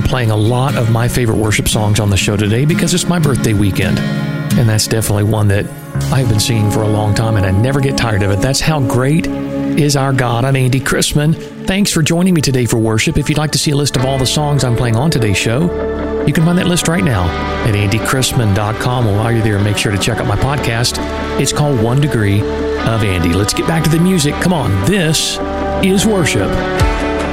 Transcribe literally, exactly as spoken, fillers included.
playing a lot of my favorite worship songs on the show today because it's my birthday weekend. And that's definitely one that I've been singing for a long time, and I never get tired of it. That's How Great Is Our God. I'm Andy Chrisman. Thanks for joining me today for worship. If you'd like to see a list of all the songs I'm playing on today's show, you can find that list right now at andy chrisman dot com. And while you're there, make sure to check out my podcast. It's called One Degree of Andy. Let's get back to the music. Come on, this is worship.